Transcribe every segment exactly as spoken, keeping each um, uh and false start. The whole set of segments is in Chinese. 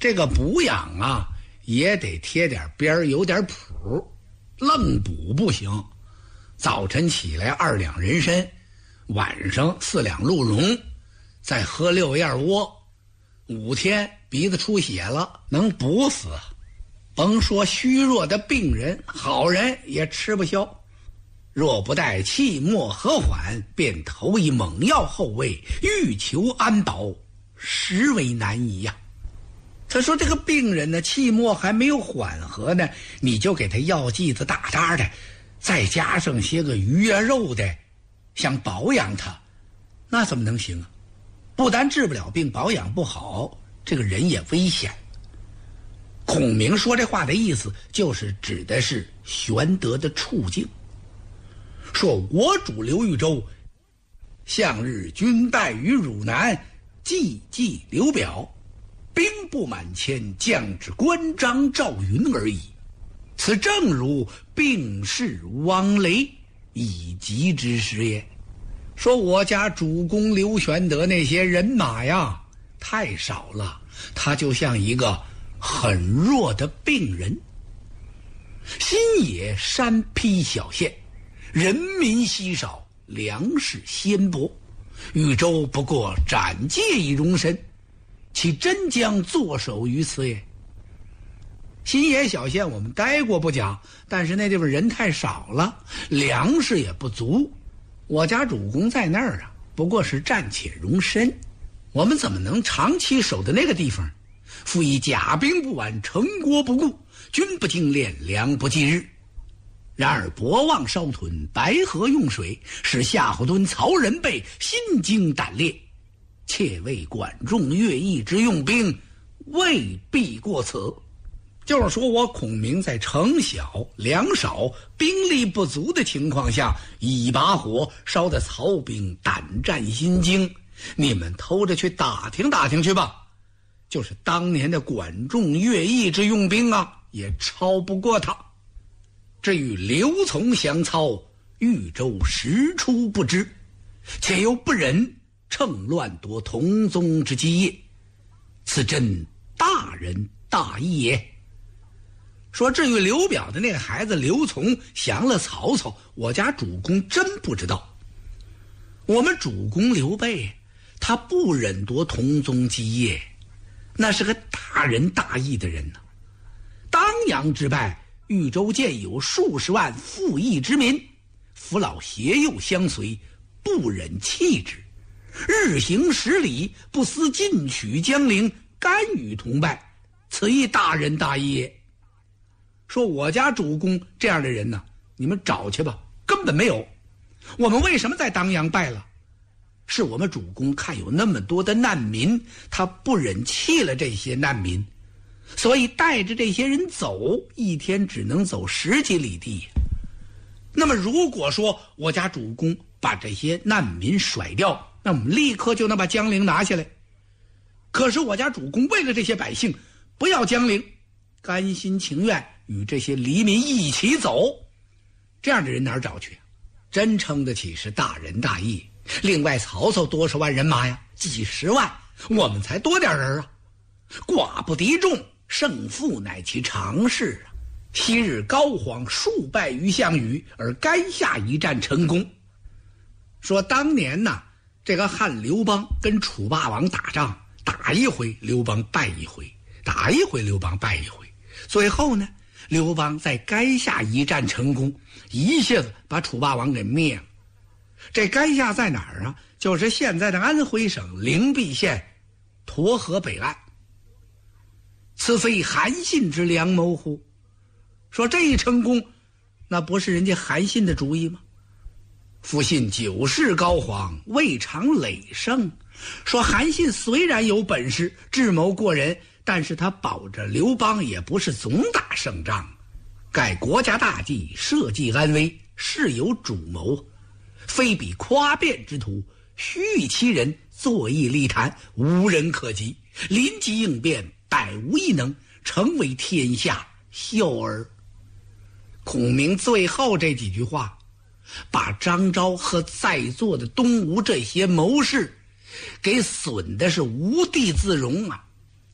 这个补养啊也得贴点边儿，有点谱，愣补不行。早晨起来二两人参，晚上四两鹿茸，再喝六叶窝，五天鼻子出血了，能补死。甭说虚弱的病人，好人也吃不消。若不待气末和缓，便投以猛药后喂，欲求安保，实为难矣呀。他说这个病人呢，气末还没有缓和呢，你就给他药剂子大大的，再加上些个鱼啊肉的，想保养他，那怎么能行啊？不但治不了病，保养不好，这个人也危险。孔明说这话的意思，就是指的是玄德的处境。说我主刘豫州，向日军败于汝南，济济刘表，兵不满千，将至关张赵云而已。此正如病逝汪雷，以疾之时也。说我家主公刘玄德那些人马呀，太少了，他就像一个很弱的病人。新野山僻小县，人民稀少，粮食鲜薄，豫州不过斩介以容身，其真将坐守于此也？新野小县我们待过不讲，但是那地方人太少了，粮食也不足，我家主公在那儿啊，不过是暂且容身，我们怎么能长期守在那个地方？复以甲兵不完，城国不顾，军不精练，粮不济日。然而博望烧屯，白河用水，使夏侯惇、曹仁备心惊胆裂，切为管仲、乐毅之用兵，未必过此。就是说我孔明在城小粮少兵力不足的情况下，一把火烧得曹兵胆战心惊，你们偷着去打听打听去吧。就是当年的管仲、乐毅之用兵啊，也超不过他。至于刘琮降操，豫州实出不知，且又不忍趁乱夺同宗之基业，此真大仁大义也。说至于刘表的那个孩子刘琮降了曹操，我家主公真不知道。我们主公刘备他不忍夺同宗基业，那是个大仁大义的人呢、啊。当阳之败，豫州见有数十万附邑之民，父老携幼相随，不忍弃之，日行十里，不思进取江陵，甘与同败，此亦大仁大义也。说我家主公这样的人呢，你们找去吧，根本没有。我们为什么在当阳败了？是我们主公看有那么多的难民，他不忍弃了这些难民，所以带着这些人走，一天只能走十几里地。那么如果说我家主公把这些难民甩掉，那我们立刻就能把江陵拿下来。可是我家主公为了这些百姓不要江陵，甘心情愿与这些黎民一起走，这样的人哪儿找去？真称得起是大仁大义。另外曹操多少万人马呀？几十万，我们才多点人啊。寡不敌众，胜负乃其常事啊。昔日高皇数败于项羽，而垓下一战成功。说当年呢，这个汉刘邦跟楚霸王打仗，打一回刘邦败一回，打一回刘邦败一回，最后呢刘邦在垓下一战成功，一下子把楚霸王给灭了。这垓下在哪儿啊？就是现在的安徽省灵璧县沱河北岸。此非韩信之良谋乎？说这一成功，那不是人家韩信的主意吗？夫信久视高皇，未尝累胜。说韩信虽然有本事，智谋过人，但是他保着刘邦也不是总打胜仗。盖国家大计，社稷安危，事有主谋，非比夸辩之徒，虚以欺人，坐以利谈，无人可及，临机应变，百无一能，成为天下笑耳。孔明最后这几句话，把张昭和在座的东吴这些谋士给损的是无地自容啊。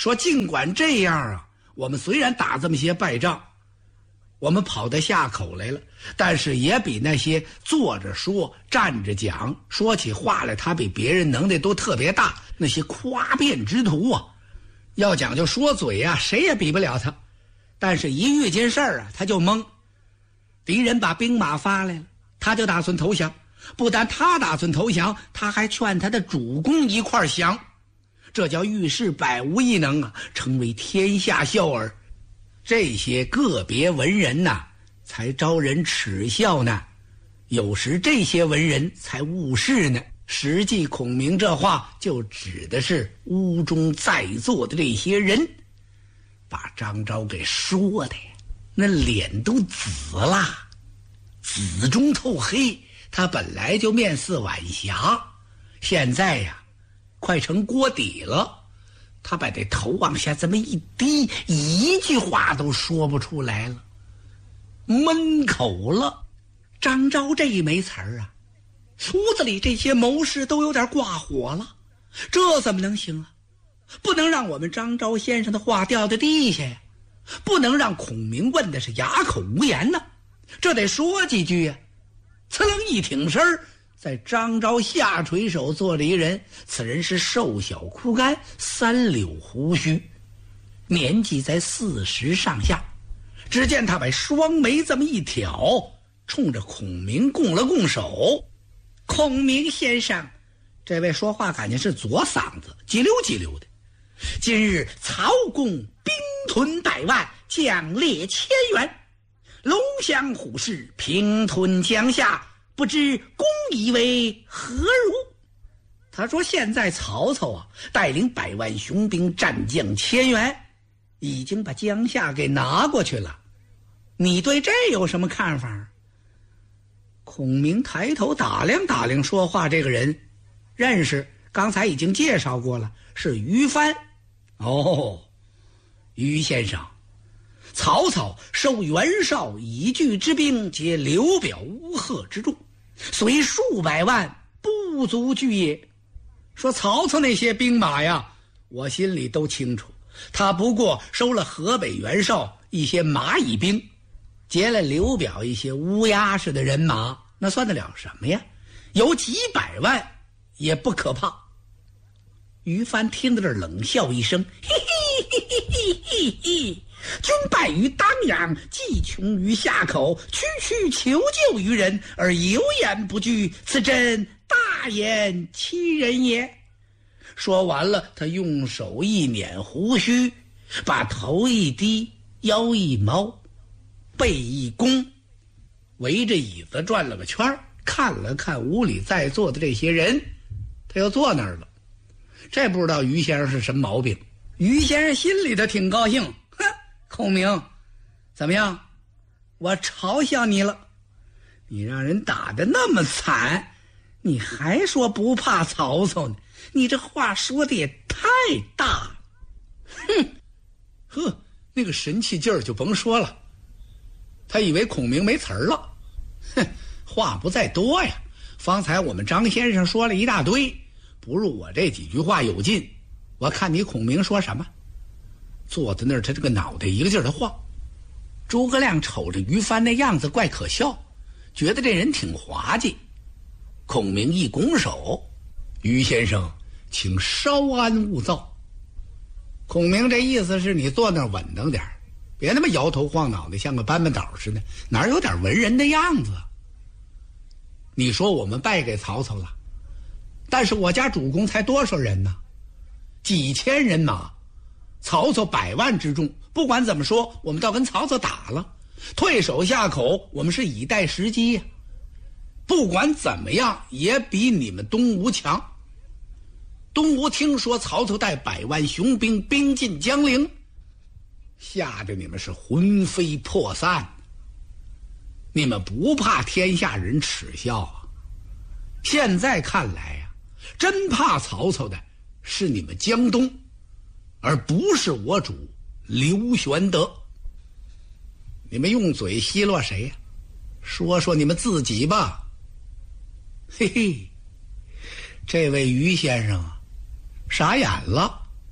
说尽管这样啊，我们虽然打这么些败仗，我们跑到下口来了，但是也比那些坐着说站着讲说起话来他比别人能耐都特别大那些夸辩之徒啊，要讲究说嘴啊，谁也比不了他。但是一遇见事儿啊，他就懵。敌人把兵马发来了，他就打算投降。不但他打算投降，他还劝他的主公一块儿降。这叫遇事百无一能啊，成为天下笑耳。这些个别文人呐、啊，才招人耻笑呢。有时这些文人才误事呢。实际孔明这话就指的是屋中在座的这些人，把张昭给说的呀，那脸都紫了，紫中透黑。他本来就面似晚霞，现在呀，快成锅底了。他把这头往下这么一低，一句话都说不出来了，闷口了。张昭这一没词儿啊，屋子里这些谋士都有点挂火了。这怎么能行啊？不能让我们张昭先生的话掉在地下呀，不能让孔明问的是哑口无言呢，这得说几句呀。呲楞一挺身，在张昭下垂手坐着一人，此人是瘦小枯干，三绺胡须，年纪在四十上下。只见他把双眉这么一挑，冲着孔明拱了拱手。孔明先生，这位说话感觉是左嗓子叽溜叽溜的。今日曹公兵屯百万，将列千员，龙翔虎视，平吞江夏，不知公以为何如？他说现在曹操啊，带领百万雄兵，战将千员，已经把江夏给拿过去了，你对这有什么看法？孔明抬头打量打量说话这个人，认识，刚才已经介绍过了，是于帆。哦，于先生，曹操收袁绍以拒之兵，皆刘表乌贺之众，虽数百万，不足惧也。说曹操那些兵马呀，我心里都清楚，他不过收了河北袁绍一些蚂蚁兵，劫了刘表一些乌鸦似的人马，那算得了什么呀？有几百万也不可怕。于帆听到这儿冷笑一声，嘿嘿嘿嘿嘿嘿，君败于当阳，计穷于下口，区区求救于人，而有言不惧，此真大言欺人也。说完了，他用手一捻胡须，把头一低，腰一猫，背一弓，围着椅子转了个圈，看了看屋里在座的这些人，他又坐那儿了。这不知道于先生是什么毛病。于先生心里头挺高兴，哼，孔明怎么样，我嘲笑你了，你让人打得那么惨，你还说不怕曹操呢，你这话说的也太大了。哼，呵，那个神气劲儿就甭说了。他以为孔明没词儿了，哼，话不在多呀，方才我们张先生说了一大堆，不如我这几句话有劲，我看你孔明说什么。坐在那儿，他这个脑袋一个劲儿的晃。诸葛亮瞅着于帆那样子怪可笑，觉得这人挺滑稽。孔明一拱手，于先生请稍安勿躁。孔明这意思是你坐那儿稳当点，别他妈摇头晃脑的像个搬搬倒似的，哪有点文人的样子。你说我们败给曹操了，但是我家主公才多少人呢？几千人马，曹操百万之众，不管怎么说，我们倒跟曹操打了，退守下口，我们是以待时机呀。不管怎么样，也比你们东吴强。东吴听说曹操带百万雄兵兵进江陵，吓得你们是魂飞魄散。你们不怕天下人耻笑啊？现在看来呀、啊，真怕曹操的是你们江东，而不是我主刘玄德。你们用嘴奚落谁呀、啊？说说你们自己吧。嘿嘿，这位于先生啊，傻眼了，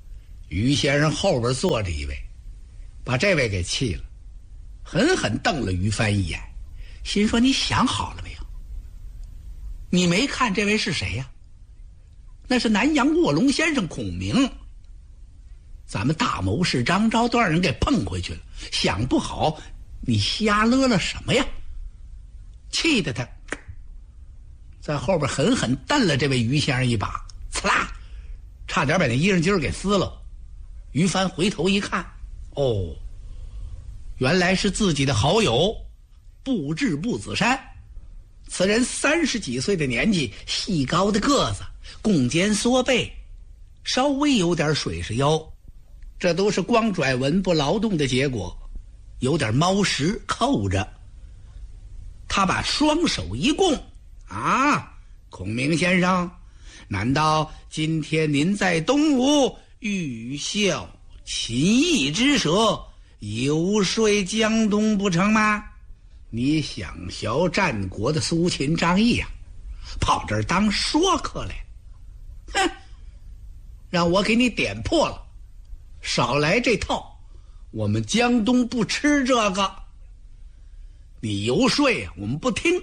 于先生后边坐着一位，把这位给气了，狠狠瞪了于帆一眼，心说你想好了没有？你没看这位是谁呀？那是南阳卧龙先生孔明。咱们大谋士张昭都让人给碰回去了，想不好你瞎勒了什么呀？气得他在后边狠狠瞪了这位于先生一把，刺啦，差点把那衣裳襟给撕了。于帆回头一看，哦，原来是自己的好友布置步子山。此人三十几岁的年纪，细高的个子，弓肩缩背，稍微有点水是腰，这都是光拽文不劳动的结果，有点猫食扣着。他把双手一供，啊，孔明先生，难道今天您在东吴欲效秦邑之舌，游说江东不成吗？你想学战国的苏秦张仪呀、啊，跑这儿当说客来？哼，让我给你点破了，少来这套，我们江东不吃这个。你游说呀，我们不听。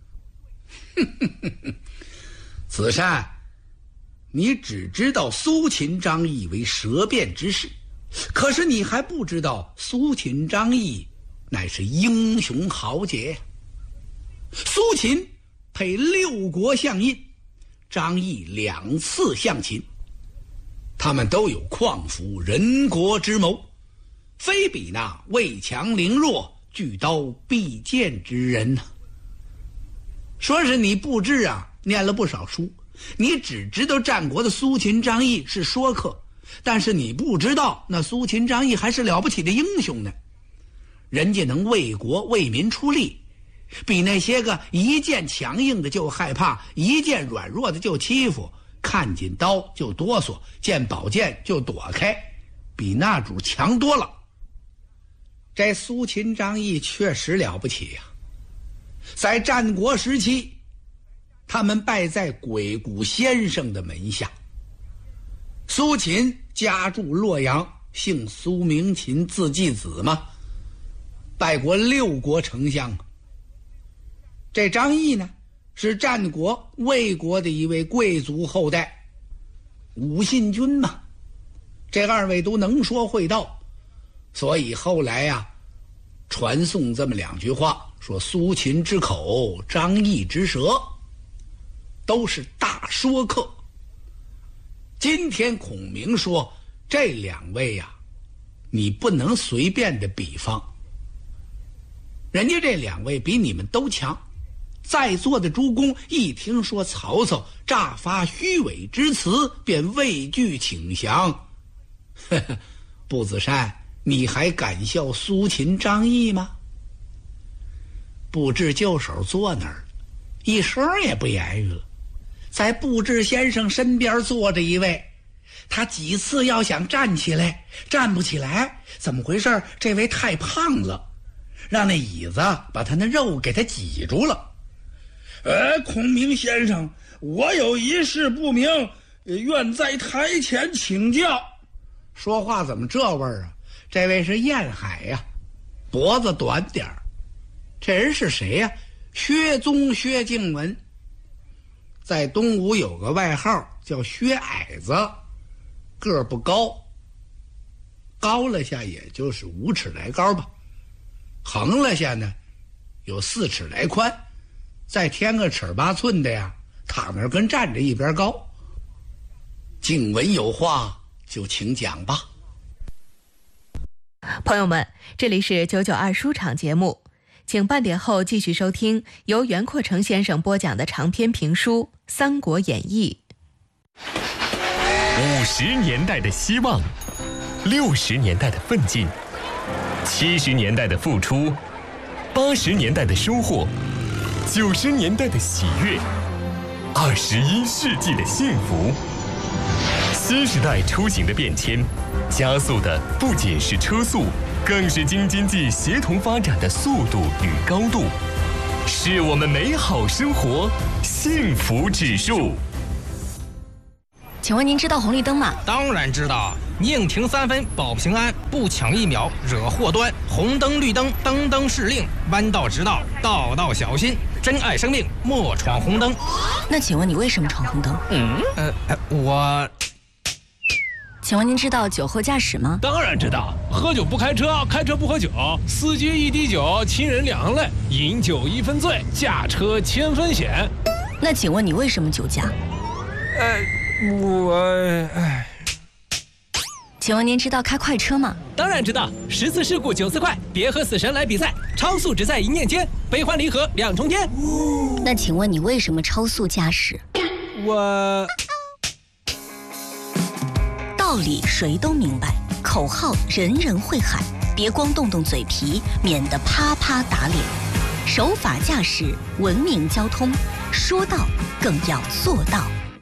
子善，你只知道苏秦张仪为舌辩之士，可是你还不知道苏秦张仪乃是英雄豪杰。苏秦配六国相印，张仪两次相秦，他们都有匡扶人国之谋，非比那畏强凌弱、举刀避剑之人呢、啊。说是你不知啊，念了不少书，你只知道战国的苏秦张仪是说客，但是你不知道那苏秦张仪还是了不起的英雄呢。人家能为国为民出力，比那些个一见强硬的就害怕，一见软弱的就欺负，看见刀就哆嗦，见宝剑就躲开，比那主强多了。这苏秦张仪确实了不起呀、啊！在战国时期，他们拜在鬼谷先生的门下。苏秦家住洛阳，姓苏名秦，字季子嘛，拜过六国丞相。这张仪呢，是战国魏国的一位贵族后代，武信君嘛。这二位都能说会道，所以后来呀、啊，传颂这么两句话，说苏秦之口，张仪之舌，都是大说客。今天孔明说这两位呀、啊，你不能随便的比方，人家这两位比你们都强。在座的诸公一听说曹操诈发虚伪之词，便畏惧请降。呵呵，步子山，你还敢笑苏秦张仪吗？布置就手坐那儿，一声也不言语了。在布置先生身边坐着一位，他几次要想站起来，站不起来，怎么回事？这位太胖了，让那椅子把他那肉给他挤住了。 呃，孔明先生，我有一事不明，愿在台前请教。 说话怎么这味儿啊？这位是燕海呀、啊，脖子短点儿。这人是谁呀、啊？薛宗薛敬文，在东吴有个外号叫薛矮子，个儿不高，高了下也就是五尺来高吧，横了下呢有四尺来宽，再添个尺八寸的呀，躺那儿跟站着一边高。敬文有话就请讲吧。 朋友们，这里是九九二书场节目，请半点后继续收听由袁阔成先生播讲的长篇评书《三国演义》。 五十年代的希望，六十年代的奋进，七十年代的付出，八十年代的收获，九十年代的喜悦，二十一世纪的幸福。新时代出行的变迁，加速的不仅是车速，更是京津冀协同发展的速度与高度，是我们美好生活幸福指数。 请问您知道红绿灯吗？ 当然知道，宁停三分保平安，不抢一秒惹祸端。红灯绿灯灯灯是令，弯道直道道道小心。珍爱生命，莫闯红灯。 那请问你为什么闯红灯？ 嗯，呃，呃我。 请问您知道酒后驾驶吗？ 当然知道，喝酒不开车，开车不喝酒，司机一滴酒，亲人两行泪，饮酒一分醉，驾车千分险。 那请问你为什么酒驾？ 呃，我，哎。 请问您知道开快车吗？ 当然知道，十次事故九次快，别和死神来比赛，超速只在一念间，悲欢离合两重天。 那请问你为什么超速驾驶？ 我。 道理谁都明白，口号人人会喊，别光动动嘴皮，免得啪啪打脸。守法驾驶，文明交通，说到更要做到。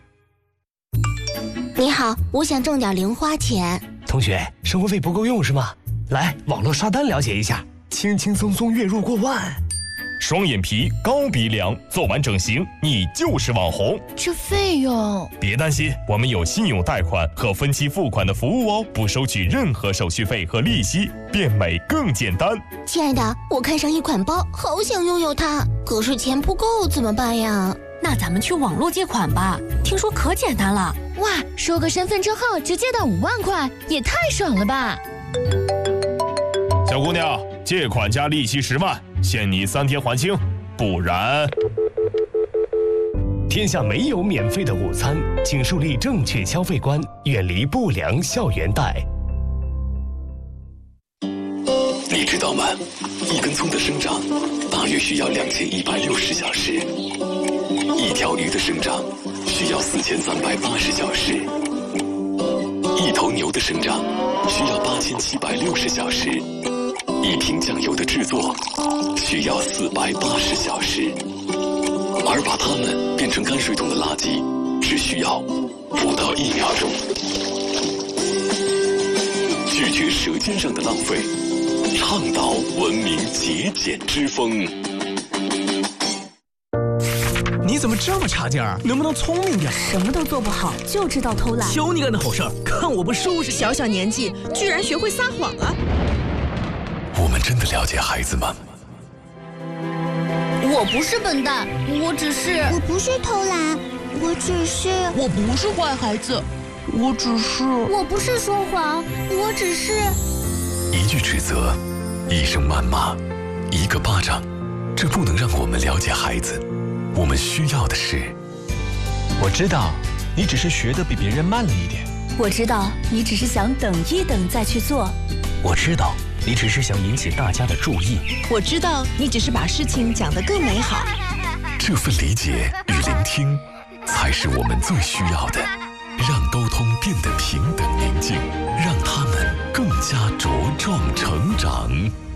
你好，我想挣点零花钱。 同学，生活费不够用是吗？来，网络刷单了解一下，轻轻松松月入过万。 双眼皮、高鼻梁，做完整形你就是网红。 这费用？ 别担心，我们有信用贷款和分期付款的服务哦，不收取任何手续费和利息，变美更简单。 亲爱的，我看上一款包，好想拥有它，可是钱不够怎么办呀？ 那咱们去网络借款吧，听说可简单了。 哇，收个身份证号就借到五万块，也太爽了吧！ 小姑娘，借款加利息十万，限你三天还清，不然…… 天下没有免费的午餐，请树立正确消费观，远离不良校园贷。 你知道吗？一根葱的生长大约需要两千一百六十小时，一条鱼的生长需要四千三百八十小时，一头牛的生长需要八千七百六十小时，一瓶酱油的制作需要四百八十小时，而把它们变成泔水桶的垃圾只需要不到一秒钟。拒绝舌尖上的浪费，倡导文明节俭之风。 你怎么这么差劲儿？能不能聪明点？ 什么都做不好，就知道偷懒。 求你干的好事儿，看我不收拾！ 小小年纪居然学会撒谎了。 我们真的了解孩子吗？ 我不是笨蛋，我只是…… 我不是偷懒，我只是…… 我不是坏孩子，我只是…… 我不是说谎，我只是…… 一句指责，一声谩骂，一个巴掌，这不能让我们了解孩子。我们需要的是…… 我知道，你只是学得比别人慢了一点。 我知道，你只是想等一等再去做。 我知道，你只是想引起大家的注意。 我知道，你只是把事情讲得更美好。 这份理解与聆听，才是我们最需要的。让沟通变得平等宁静，让他们更加茁壮成长。